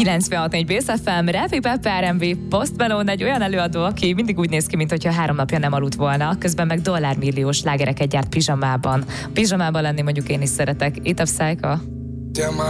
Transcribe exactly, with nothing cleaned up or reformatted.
kilencvenhat négy Bész ef em, Raffi Peppa er en bé, Post Malone, egy olyan előadó, aki mindig úgy néz ki, mintha három napja nem aludt volna, közben meg dollármilliós slágereket gyárt pizsamában. Pizsamában lenni mondjuk én is szeretek. Itt a Psycho.